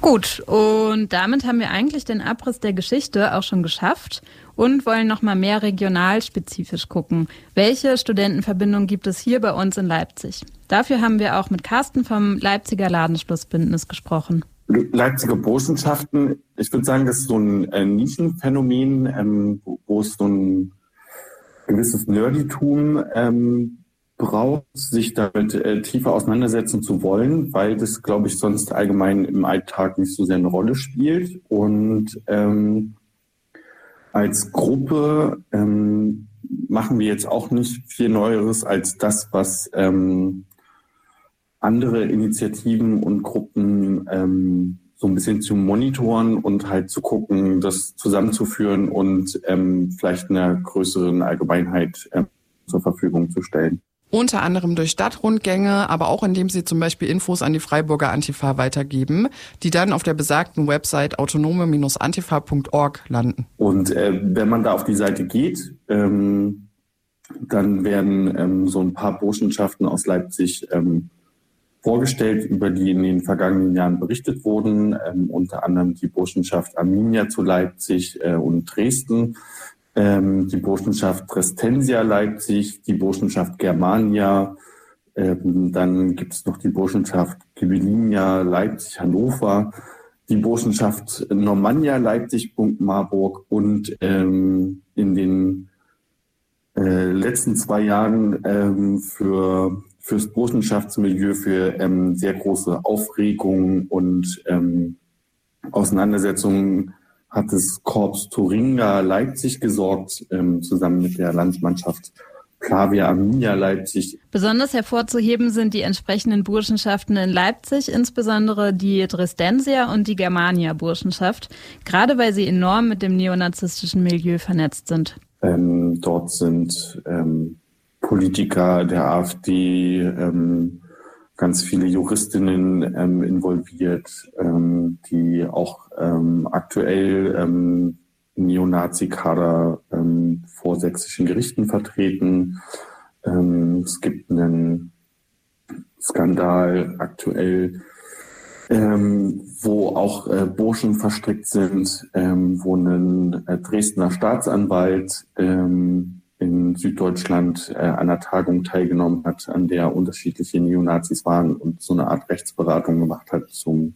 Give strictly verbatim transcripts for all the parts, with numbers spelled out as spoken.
Gut, und damit haben wir eigentlich den Abriss der Geschichte auch schon geschafft und wollen noch mal mehr regionalspezifisch gucken. Welche Studentenverbindungen gibt es hier bei uns in Leipzig? Dafür haben wir auch mit Carsten vom Leipziger Ladenschlussbündnis gesprochen. Leipziger Burschenschaften, ich würde sagen, das ist so ein äh, Nischenphänomen, ähm, wo, wo es so ein gewisses Nerditum ähm, braucht, sich damit äh, tiefer auseinandersetzen zu wollen, weil das, glaube ich, sonst allgemein im Alltag nicht so sehr eine Rolle spielt. Und ähm, als Gruppe ähm, machen wir jetzt auch nicht viel Neueres als das, was ähm, andere Initiativen und Gruppen ähm, so ein bisschen zu monitoren und halt zu gucken, das zusammenzuführen und ähm, vielleicht einer größeren Allgemeinheit äh, zur Verfügung zu stellen. Unter anderem durch Stadtrundgänge, aber auch indem sie zum Beispiel Infos an die Freiburger Antifa weitergeben, die dann auf der besagten Website autonome Antifa punkt org landen. Und äh, wenn man da auf die Seite geht, ähm, dann werden ähm, so ein paar Burschenschaften aus Leipzig ähm, vorgestellt, über die in den vergangenen Jahren berichtet wurden, ähm, unter anderem die Burschenschaft Arminia zu Leipzig äh, und Dresden, ähm, die Burschenschaft Dresdensia Leipzig, die Burschenschaft Germania, ähm, dann gibt es noch die Burschenschaft Ghibellinia Leipzig Hannover, die Burschenschaft Normannia Leipzig Marburg und ähm, in den äh, letzten zwei Jahren ähm, für fürs Burschenschaftsmilieu für ähm, sehr große Aufregung und ähm, Auseinandersetzungen hat das Korps Thuringia Leipzig gesorgt, ähm, zusammen mit der Landsmannschaft Plavia Arminia Leipzig. Besonders hervorzuheben sind die entsprechenden Burschenschaften in Leipzig, insbesondere die Dresdensia und die Germania Burschenschaft, gerade weil sie enorm mit dem neonazistischen Milieu vernetzt sind. Ähm, dort sind ähm, Politiker der AfD, ähm, ganz viele Juristinnen ähm, involviert, ähm, die auch ähm, aktuell ähm, Neonazi-Kader ähm, vor sächsischen Gerichten vertreten. Ähm, es gibt einen Skandal aktuell, ähm, wo auch äh, Burschen verstrickt sind, ähm, wo ein äh, Dresdner Staatsanwalt ähm, in Süddeutschland äh, an einer Tagung teilgenommen hat, an der unterschiedliche Neonazis waren und so eine Art Rechtsberatung gemacht hat zum,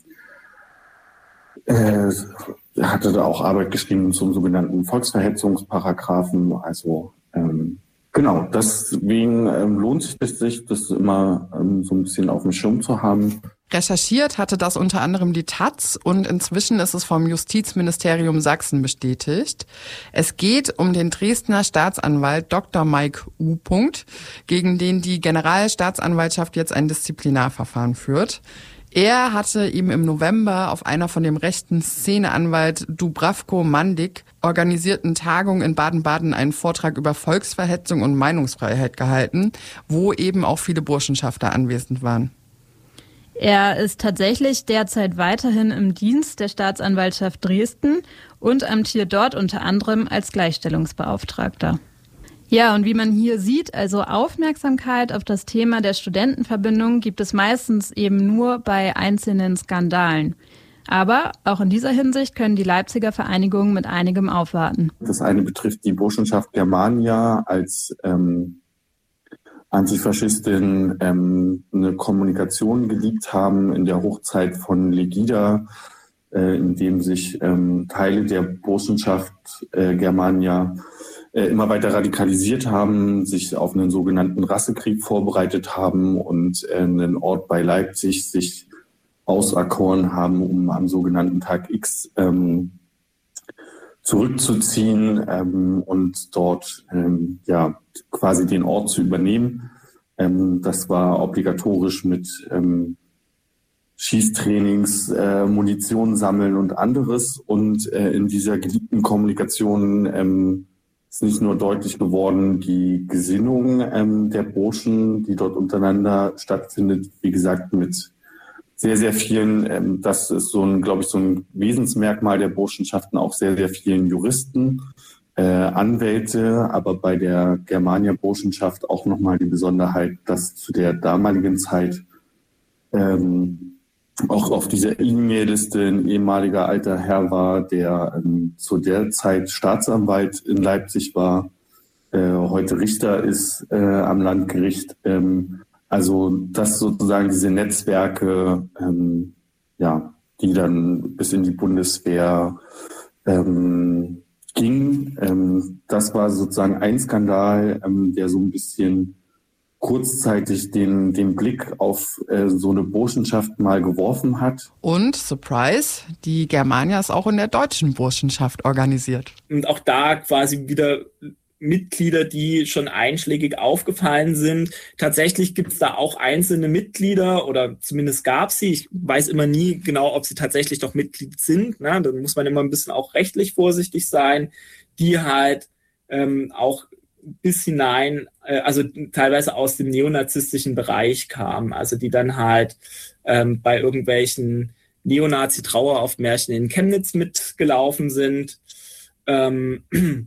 äh, hatte da auch Arbeit geschrieben zum sogenannten Volksverhetzungsparagraphen. Also ähm, genau, deswegen ähm, lohnt sich das, sich das immer ähm, so ein bisschen auf dem Schirm zu haben. Recherchiert hatte das unter anderem die Taz und inzwischen ist es vom Justizministerium Sachsen bestätigt. Es geht um den Dresdner Staatsanwalt Doktor Mike U. gegen den die Generalstaatsanwaltschaft jetzt ein Disziplinarverfahren führt. Er hatte ihm im November auf einer von dem rechten Szeneanwalt Dubravko Mandik organisierten Tagung in Baden-Baden einen Vortrag über Volksverhetzung und Meinungsfreiheit gehalten, wo eben auch viele Burschenschafter anwesend waren. Er ist tatsächlich derzeit weiterhin im Dienst der Staatsanwaltschaft Dresden und amtiert dort unter anderem als Gleichstellungsbeauftragter. Ja, und wie man hier sieht, also Aufmerksamkeit auf das Thema der Studentenverbindung gibt es meistens eben nur bei einzelnen Skandalen. Aber auch in dieser Hinsicht können die Leipziger Vereinigungen mit einigem aufwarten. Das eine betrifft die Burschenschaft Germania als ähm Antifaschistin ähm, eine Kommunikation geleakt haben in der Hochzeit von Legida, äh, in dem sich ähm, Teile der Burschenschaft äh, Germania äh, immer weiter radikalisiert haben, sich auf einen sogenannten Rassekrieg vorbereitet haben und äh, einen Ort bei Leipzig sich auserkoren haben, um am sogenannten Tag X ähm, zurückzuziehen ähm, und dort ähm, ja quasi den Ort zu übernehmen. Ähm, das war obligatorisch mit ähm, Schießtrainings, äh, Munition sammeln und anderes. Und äh, in dieser geliebten Kommunikation ähm, ist nicht nur deutlich geworden, die Gesinnung ähm, der Burschen, die dort untereinander stattfindet, wie gesagt, mit sehr, sehr vielen, ähm, das ist so ein, glaube ich, so ein Wesensmerkmal der Burschenschaften, auch sehr, sehr vielen Juristen, äh, Anwälte, aber bei der Germania-Burschenschaft auch nochmal die Besonderheit, dass zu der damaligen Zeit ähm, auch auf dieser E-Mail-Liste ein ehemaliger alter Herr war, der ähm, zu der Zeit Staatsanwalt in Leipzig war, äh, heute Richter ist äh, am Landgericht. Ähm, also dass sozusagen diese Netzwerke, ähm, ja, die dann bis in die Bundeswehr ähm, ging, ähm, das war sozusagen ein Skandal, ähm, der so ein bisschen kurzzeitig den, den Blick auf äh, so eine Burschenschaft mal geworfen hat. Und, Surprise, die Germania ist auch in der deutschen Burschenschaft organisiert. Und auch da quasi wieder Mitglieder, die schon einschlägig aufgefallen sind. Tatsächlich gibt es da auch einzelne Mitglieder, oder zumindest gab es sie. Ich weiß immer nie genau, ob sie tatsächlich doch Mitglied sind. Ne? Da muss man immer ein bisschen auch rechtlich vorsichtig sein, die halt ähm, auch bis hinein, äh, also teilweise aus dem neonazistischen Bereich kamen. Also die dann halt ähm, bei irgendwelchen Neonazi-Traueraufmärschen in Chemnitz mitgelaufen sind. Ähm,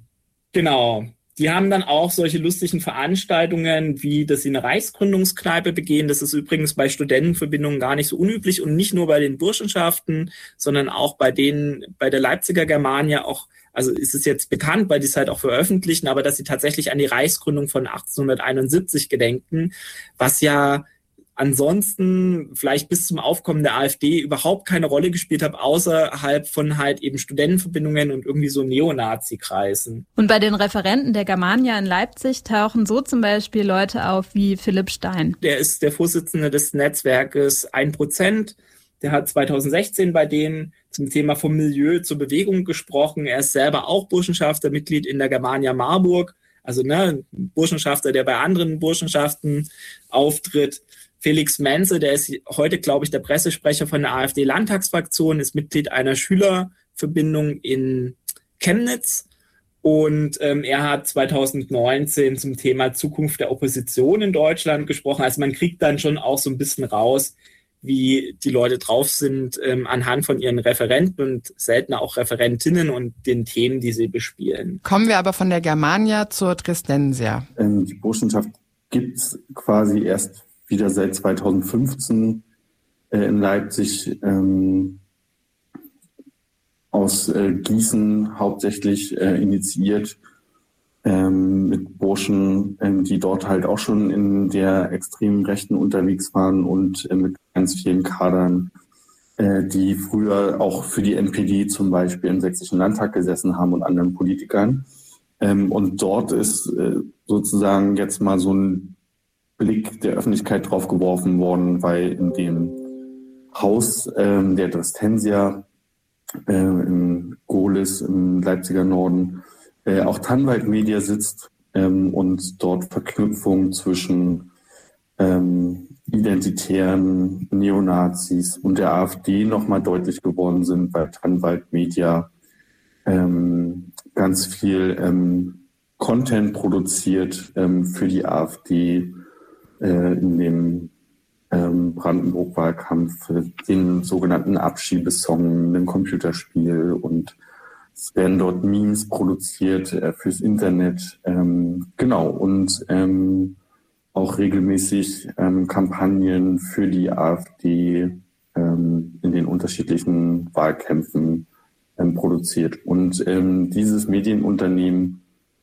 genau. Die haben dann auch solche lustigen Veranstaltungen, wie dass sie eine Reichsgründungskneipe begehen. Das ist übrigens bei Studentenverbindungen gar nicht so unüblich und nicht nur bei den Burschenschaften, sondern auch bei denen, bei der Leipziger Germania auch, also ist es jetzt bekannt, weil die es halt auch veröffentlichen, aber dass sie tatsächlich an die Reichsgründung von achtzehnhunderteinundsiebzig gedenken, was ja ansonsten vielleicht bis zum Aufkommen der AfD überhaupt keine Rolle gespielt hat, außerhalb von halt eben Studentenverbindungen und irgendwie so Neonazi-Kreisen. Und bei den Referenten der Germania in Leipzig tauchen so zum Beispiel Leute auf wie Philipp Stein. Der ist der Vorsitzende des Netzwerkes ein Prozent. Der hat zweitausendsechzehn bei denen zum Thema vom Milieu zur Bewegung gesprochen. Er ist selber auch Burschenschafter, Mitglied in der Germania Marburg. Also ne, ein Burschenschafter, der bei anderen Burschenschaften auftritt. Felix Menze, der ist heute, glaube ich, der Pressesprecher von der AfD-Landtagsfraktion, ist Mitglied einer Schülerverbindung in Chemnitz. Und ähm, er hat zweitausendneunzehn zum Thema Zukunft der Opposition in Deutschland gesprochen. Also man kriegt dann schon auch so ein bisschen raus, wie die Leute drauf sind ähm, anhand von ihren Referenten und seltener auch Referentinnen und den Themen, die sie bespielen. Kommen wir aber von der Germania zur Dresdensia. Ähm, die Burschenschaft gibt es quasi erst wieder seit zweitausendfünfzehn äh, in Leipzig, ähm, aus äh, Gießen hauptsächlich äh, initiiert, ähm, mit Burschen, ähm, die dort halt auch schon in der extremen Rechten unterwegs waren und äh, mit ganz vielen Kadern, äh, die früher auch für die N P D zum Beispiel im Sächsischen Landtag gesessen haben und anderen Politikern. Ähm, und dort ist äh, sozusagen jetzt mal so ein Blick der Öffentlichkeit drauf geworfen worden, weil in dem Haus ähm, der Dresdensia äh, in Gohlis im Leipziger Norden äh, auch Tannwald Media sitzt ähm, und dort Verknüpfungen zwischen ähm, identitären Neonazis und der AfD nochmal deutlich geworden sind, weil Tannwald Media ähm, ganz viel ähm, Content produziert ähm, für die AfD, in dem ähm, Brandenburg-Wahlkampf, den sogenannten Abschiebesong, ein Computerspiel, und es werden dort Memes produziert äh, fürs Internet. Ähm, genau, und ähm, auch regelmäßig ähm, Kampagnen für die AfD ähm, in den unterschiedlichen Wahlkämpfen ähm, produziert. Und ähm, dieses Medienunternehmen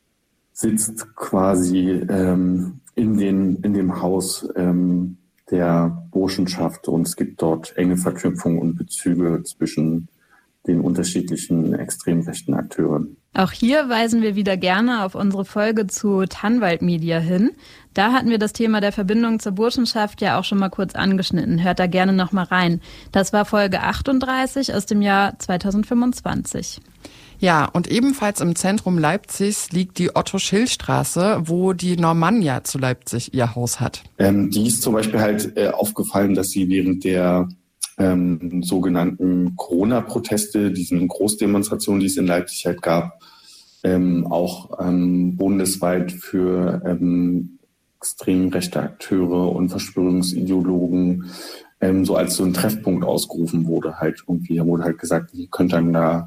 sitzt quasi ähm, in den in dem Haus ähm, der Burschenschaft, und es gibt dort enge Verknüpfungen und Bezüge zwischen den unterschiedlichen extrem rechten Akteuren. Auch hier weisen wir wieder gerne auf unsere Folge zu Tannwald Media hin. Da hatten wir das Thema der Verbindung zur Burschenschaft ja auch schon mal kurz angeschnitten. Hört da gerne noch mal rein. Das war Folge achtunddreißig aus dem Jahr zweitausendfünfundzwanzig. Ja, und ebenfalls im Zentrum Leipzigs liegt die Otto-Schill-Straße, wo die Normannia zu Leipzig ihr Haus hat. Ähm, die ist zum Beispiel halt äh, aufgefallen, dass sie während der ähm, sogenannten Corona-Proteste, diesen Großdemonstrationen, die es in Leipzig halt gab, ähm, auch ähm, bundesweit für ähm, extrem rechte Akteure und Verschwörungsideologen ähm, so als so ein Treffpunkt ausgerufen wurde. Halt irgendwie, da wurde halt gesagt, ihr könnt dann da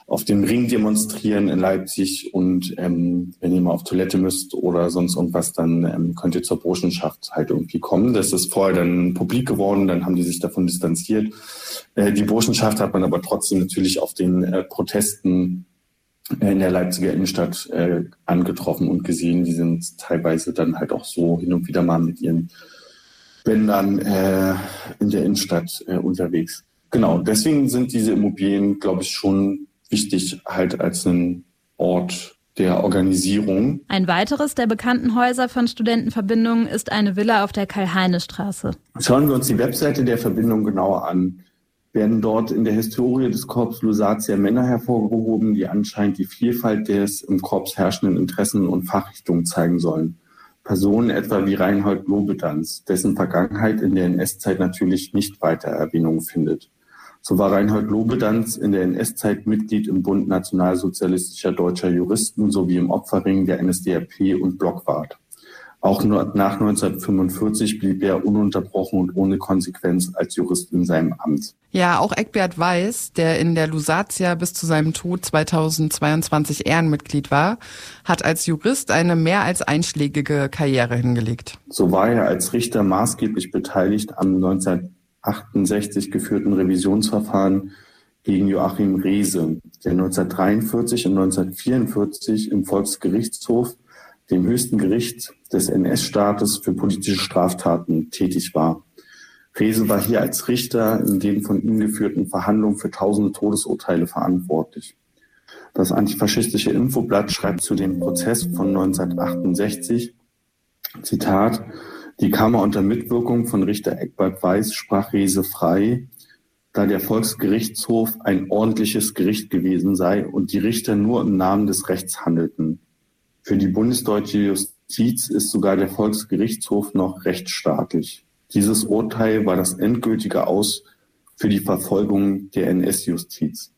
auf dem Ring demonstrieren in Leipzig und ähm, wenn ihr mal auf Toilette müsst oder sonst irgendwas, dann ähm, könnt ihr zur Burschenschaft halt irgendwie kommen. Das ist vorher dann publik geworden, dann haben die sich davon distanziert. Äh, die Burschenschaft hat man aber trotzdem natürlich auf den äh, Protesten in der Leipziger Innenstadt äh, angetroffen und gesehen. Die sind teilweise dann halt auch so hin und wieder mal mit ihren Bändern äh, in der Innenstadt äh, unterwegs. Genau, deswegen sind diese Immobilien, glaube ich, schon wichtig halt als ein Ort der Organisierung. Ein weiteres der bekannten Häuser von Studentenverbindungen ist eine Villa auf der Karl-Heine-Straße. Schauen wir uns die Webseite der Verbindung genauer an. Werden dort in der Historie des Corps Lusatia Männer hervorgehoben, die anscheinend die Vielfalt des im Korps herrschenden Interessen und Fachrichtungen zeigen sollen. Personen etwa wie Reinhold Lobedanz, dessen Vergangenheit in der N S-Zeit natürlich nicht weiter Erwähnung findet. So war Reinhold Lobedanz in der N S-Zeit Mitglied im Bund nationalsozialistischer deutscher Juristen sowie im Opferring der N S D A P und Blockwart. Auch nur nach neunzehnhundertfünfundvierzig blieb er ununterbrochen und ohne Konsequenz als Jurist in seinem Amt. Ja, auch Eckbert Weiß, der in der Lusatia bis zu seinem Tod zweitausendzweiundzwanzig Ehrenmitglied war, hat als Jurist eine mehr als einschlägige Karriere hingelegt. So war er als Richter maßgeblich beteiligt am neunzehnhundertachtundsechzig geführten Revisionsverfahren gegen Joachim Reese, der neunzehnhundertdreiundvierzig und neunzehnhundertvierundvierzig im Volksgerichtshof, dem höchsten Gericht des N S-Staates, für politische Straftaten tätig war. Reese war hier als Richter in den von ihm geführten Verhandlungen für tausende Todesurteile verantwortlich. Das antifaschistische Infoblatt schreibt zu dem Prozess von neunzehnhundertachtundsechzig, Zitat, die Kammer unter Mitwirkung von Richter Eckbert Weiß sprach Reese frei, da der Volksgerichtshof ein ordentliches Gericht gewesen sei und die Richter nur im Namen des Rechts handelten. Für die bundesdeutsche Justiz ist sogar der Volksgerichtshof noch rechtsstaatlich. Dieses Urteil war das endgültige Aus für die Verfolgung der N S-Justiz.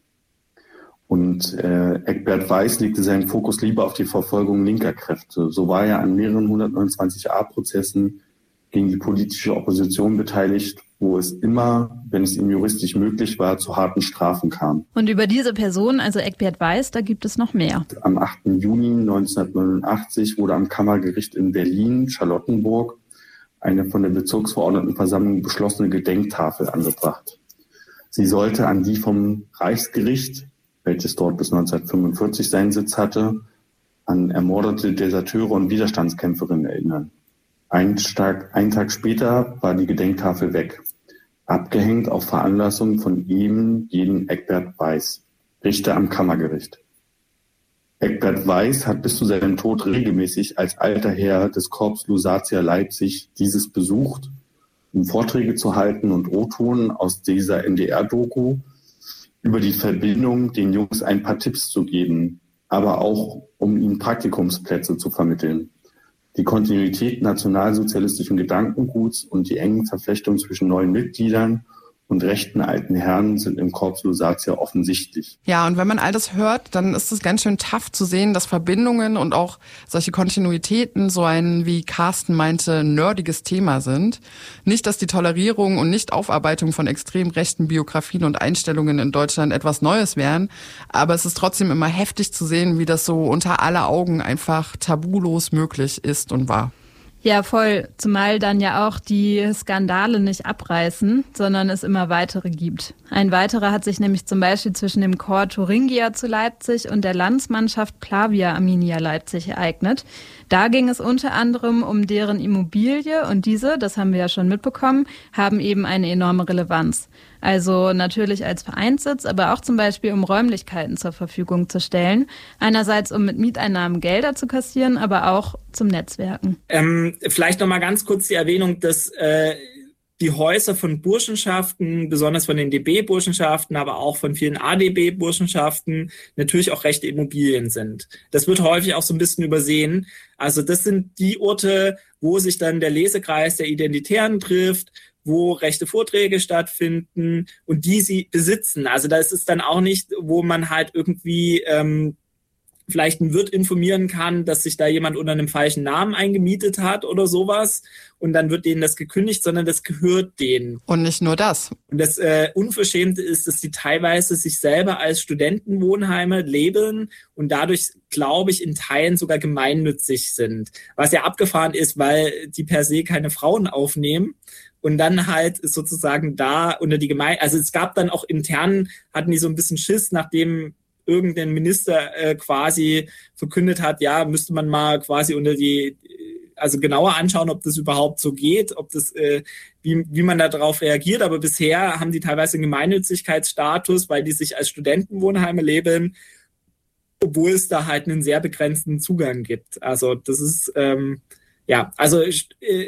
Und äh, Eckbert Weiß legte seinen Fokus lieber auf die Verfolgung linker Kräfte. So war er an mehreren hundertneunundzwanzig a-Prozessen gegen die politische Opposition beteiligt, wo es immer, wenn es ihm juristisch möglich war, zu harten Strafen kam. Und über diese Person, also Eckbert Weiß, da gibt es noch mehr. Am achten Juni neunzehnhundertneunundachtzig wurde am Kammergericht in Berlin, Charlottenburg, eine von der Bezirksverordnetenversammlung beschlossene Gedenktafel angebracht. Sie sollte an die vom Reichsgericht, welches dort bis neunzehnhundertfünfundvierzig seinen Sitz hatte, an ermordete Deserteure und Widerstandskämpferinnen erinnern. Ein Tag, ein Tag später war die Gedenktafel weg, abgehängt auf Veranlassung von ihm, jeden Eckbert Weiß, Richter am Kammergericht. Eckbert Weiß hat bis zu seinem Tod regelmäßig als alter Herr des Corps Lusatia Leipzig dieses besucht, um Vorträge zu halten und O-Ton aus dieser N D R-Doku über die Verbindung den Jungs ein paar Tipps zu geben, aber auch um ihnen Praktikumsplätze zu vermitteln. Die Kontinuität nationalsozialistischen Gedankenguts und die engen Verflechtungen zwischen neuen Mitgliedern und rechten alten Herren sind im Corps Lusatia offensichtlich. Ja, und wenn man all das hört, dann ist es ganz schön tough zu sehen, dass Verbindungen und auch solche Kontinuitäten so ein, wie Carsten meinte, nerdiges Thema sind. Nicht, dass die Tolerierung und Nicht-Aufarbeitung von extrem rechten Biografien und Einstellungen in Deutschland etwas Neues wären, aber es ist trotzdem immer heftig zu sehen, wie das so unter aller Augen einfach tabulos möglich ist und war. Ja, voll. Zumal dann ja auch die Skandale nicht abreißen, sondern es immer weitere gibt. Ein weiterer hat sich nämlich zum Beispiel zwischen dem Corps Thuringia zu Leipzig und der Landsmannschaft Plavia Arminia Leipzig ereignet. Da ging es unter anderem um deren Immobilie und diese, das haben wir ja schon mitbekommen, haben eben eine enorme Relevanz. Also natürlich als Vereinssitz, aber auch zum Beispiel um Räumlichkeiten zur Verfügung zu stellen. Einerseits um mit Mieteinnahmen Gelder zu kassieren, aber auch zum Netzwerken. Ähm, vielleicht noch mal ganz kurz die Erwähnung, dass äh, die Häuser von Burschenschaften, besonders von den D B-Burschenschaften, aber auch von vielen A D B-Burschenschaften, natürlich auch rechte Immobilien sind. Das wird häufig auch so ein bisschen übersehen. Also das sind die Orte, wo sich dann der Lesekreis der Identitären trifft, wo rechte Vorträge stattfinden und die sie besitzen. Also da ist es dann auch nicht, wo man halt irgendwie ähm, vielleicht einen Wirt informieren kann, dass sich da jemand unter einem falschen Namen eingemietet hat oder sowas und dann wird denen das gekündigt, sondern das gehört denen. Und nicht nur das. Und das äh, Unverschämte ist, dass die teilweise sich selber als Studentenwohnheime labeln und dadurch, glaube ich, in Teilen sogar gemeinnützig sind. Was ja abgefahren ist, weil die per se keine Frauen aufnehmen. Und dann halt sozusagen da unter die Gemeinde, also es gab dann auch intern, hatten die so ein bisschen Schiss, nachdem irgendein Minister äh, quasi verkündet hat, ja, müsste man mal quasi unter die, also genauer anschauen, ob das überhaupt so geht, ob das, äh, wie, wie man da drauf reagiert. Aber bisher haben die teilweise einen Gemeinnützigkeitsstatus, weil die sich als Studentenwohnheime labeln, obwohl es da halt einen sehr begrenzten Zugang gibt. Also das ist, ähm, ja, also äh,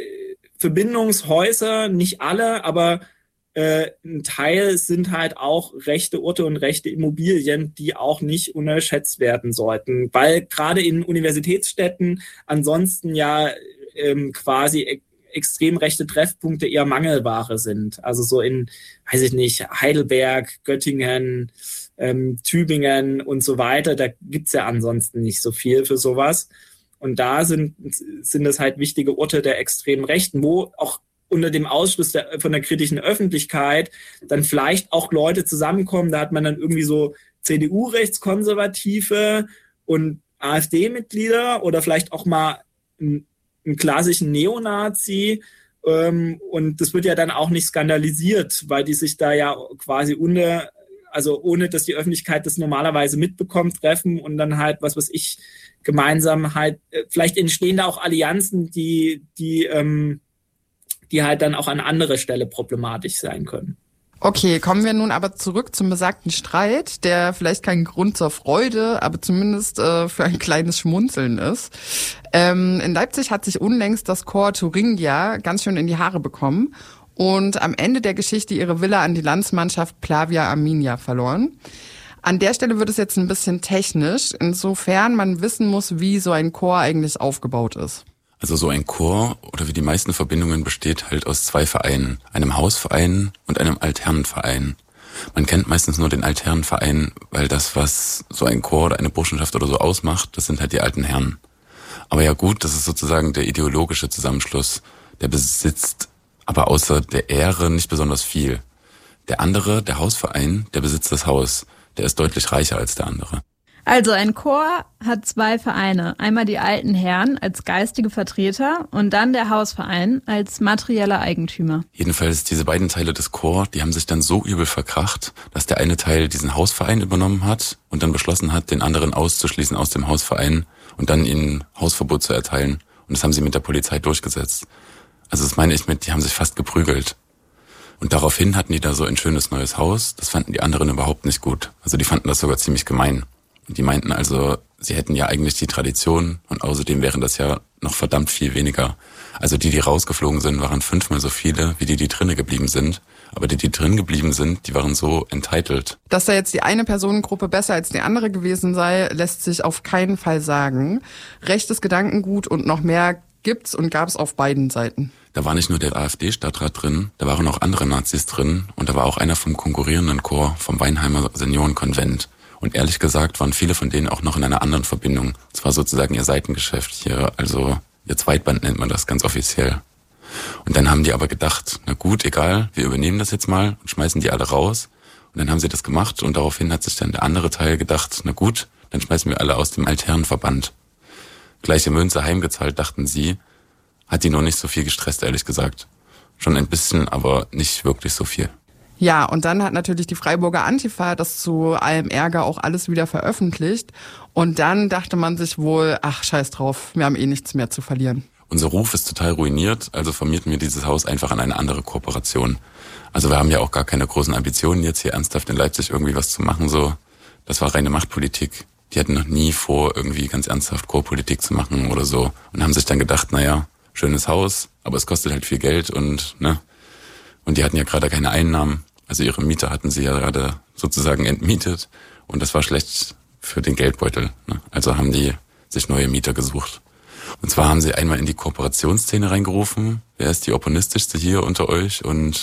Verbindungshäuser, nicht alle, aber äh, ein Teil sind halt auch rechte Orte und rechte Immobilien, die auch nicht unterschätzt werden sollten, weil gerade in Universitätsstädten ansonsten ja ähm, quasi e- extrem rechte Treffpunkte eher Mangelware sind. Also so in, weiß ich nicht, Heidelberg, Göttingen, ähm, Tübingen und so weiter, da gibt's ja ansonsten nicht so viel für sowas. Und da sind, sind es halt wichtige Orte der extremen Rechten, wo auch unter dem Ausschluss der, von der kritischen Öffentlichkeit dann vielleicht auch Leute zusammenkommen. Da hat man dann irgendwie so C D U-Rechtskonservative und AfD-Mitglieder oder vielleicht auch mal einen, einen klassischen Neonazi. Ähm, und das wird ja dann auch nicht skandalisiert, weil die sich da ja quasi unter, also ohne, dass die Öffentlichkeit das normalerweise mitbekommt, treffen und dann halt, was weiß ich, gemeinsam halt, vielleicht entstehen da auch Allianzen, die, die, ähm, die halt dann auch an anderer Stelle problematisch sein können. Okay, kommen wir nun aber zurück zum besagten Streit, der vielleicht kein Grund zur Freude, aber zumindest äh, für ein kleines Schmunzeln ist. Ähm, in Leipzig hat sich unlängst das Corps Thuringia ganz schön in die Haare bekommen und am Ende der Geschichte ihre Villa an die Landsmannschaft Plavia Arminia verloren. An der Stelle wird es jetzt ein bisschen technisch, insofern man wissen muss, wie so ein Corps eigentlich aufgebaut ist. Also so ein Chor oder wie die meisten Verbindungen besteht halt aus zwei Vereinen, einem Hausverein und einem Altherrenverein. Man kennt meistens nur den Altherrenverein, weil das, was so ein Chor oder eine Burschenschaft oder so ausmacht, das sind halt die alten Herren. Aber ja gut, das ist sozusagen der ideologische Zusammenschluss. Der besitzt aber außer der Ehre nicht besonders viel. Der andere, der Hausverein, der besitzt das Haus. Der ist deutlich reicher als der andere. Also ein Chor hat zwei Vereine. Einmal die alten Herren als geistige Vertreter und dann der Hausverein als materieller Eigentümer. Jedenfalls diese beiden Teile des Chors, die haben sich dann so übel verkracht, dass der eine Teil diesen Hausverein übernommen hat und dann beschlossen hat, den anderen auszuschließen aus dem Hausverein und dann ihnen Hausverbot zu erteilen. Und das haben sie mit der Polizei durchgesetzt. Also das meine ich mit, die haben sich fast geprügelt. Und daraufhin hatten die da so ein schönes neues Haus. Das fanden die anderen überhaupt nicht gut. Also die fanden das sogar ziemlich gemein. Die meinten also, sie hätten ja eigentlich die Tradition und außerdem wären das ja noch verdammt viel weniger. Also die, die rausgeflogen sind, waren fünfmal so viele, wie die, die drinnen geblieben sind. Aber die, die drin geblieben sind, die waren so entitled. Dass da jetzt die eine Personengruppe besser als die andere gewesen sei, lässt sich auf keinen Fall sagen. Rechtes Gedankengut und noch mehr gibt's und gab's auf beiden Seiten. Da war nicht nur der AfD-Stadtrat drin, da waren auch andere Nazis drin und da war auch einer vom konkurrierenden Chor vom Weinheimer Seniorenkonvent. Und ehrlich gesagt waren viele von denen auch noch in einer anderen Verbindung. Es war sozusagen ihr Seitengeschäft hier, also ihr Zweitband nennt man das ganz offiziell. Und dann haben die aber gedacht, na gut, egal, wir übernehmen das jetzt mal und schmeißen die alle raus. Und dann haben sie das gemacht und daraufhin hat sich dann der andere Teil gedacht, na gut, dann schmeißen wir alle aus dem Altherrenverband. Gleiche Münze heimgezahlt, dachten sie, hat die nur nicht so viel gestresst, ehrlich gesagt. Schon ein bisschen, aber nicht wirklich so viel. Ja, und dann hat natürlich die Freiburger Antifa das zu allem Ärger auch alles wieder veröffentlicht. Und dann dachte man sich wohl, ach, scheiß drauf, wir haben eh nichts mehr zu verlieren. Unser Ruf ist total ruiniert, also vermieten wir dieses Haus einfach an eine andere Kooperation. Also wir haben ja auch gar keine großen Ambitionen, jetzt hier ernsthaft in Leipzig irgendwie was zu machen, so. Das war reine Machtpolitik. Die hatten noch nie vor, irgendwie ganz ernsthaft Chorpolitik zu machen oder so. Und haben sich dann gedacht, naja, schönes Haus, aber es kostet halt viel Geld und, ne. Und die hatten ja gerade keine Einnahmen. Also ihre Mieter hatten sie ja gerade sozusagen entmietet. Und das war schlecht für den Geldbeutel, ne. Also haben die sich neue Mieter gesucht. Und zwar haben sie einmal in die Kooperationsszene reingerufen. Wer ist die Opponistischste hier unter euch? Und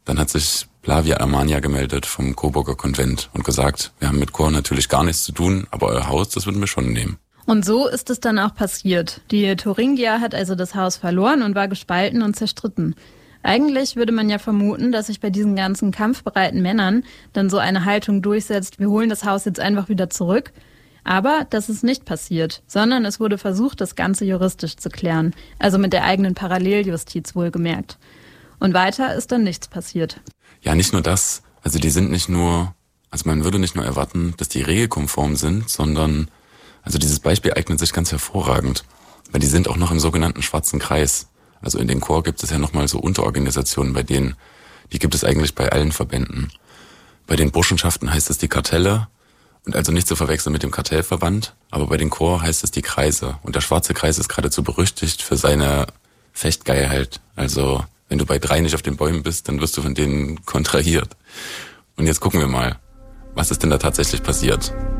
Dann hat sich Flavia Armania gemeldet vom Coburger Konvent und gesagt, wir haben mit Chor natürlich gar nichts zu tun, aber euer Haus, das würden wir schon nehmen. Und so ist es dann auch passiert. Die Thuringia hat also das Haus verloren und war gespalten und zerstritten. Eigentlich würde man ja vermuten, dass sich bei diesen ganzen kampfbereiten Männern dann so eine Haltung durchsetzt, wir holen das Haus jetzt einfach wieder zurück. Aber das ist nicht passiert, sondern es wurde versucht, das Ganze juristisch zu klären, also mit der eigenen Paralleljustiz wohlgemerkt. Und weiter ist dann nichts passiert. Ja, nicht nur das. Also die sind nicht nur, also man würde nicht nur erwarten, dass die regelkonform sind, sondern, also dieses Beispiel eignet sich ganz hervorragend, weil die sind auch noch im sogenannten schwarzen Kreis. Also in den Chor gibt es ja nochmal so Unterorganisationen bei denen, die gibt es eigentlich bei allen Verbänden. Bei den Burschenschaften heißt es die Kartelle und also nicht zu verwechseln mit dem Kartellverband, aber bei den Chor heißt es die Kreise. Und der schwarze Kreis ist geradezu berüchtigt für seine Fechtgeilheit. Also wenn du bei drei nicht auf den Bäumen bist, dann wirst du von denen kontrahiert. Und jetzt gucken wir mal, was ist denn da tatsächlich passiert?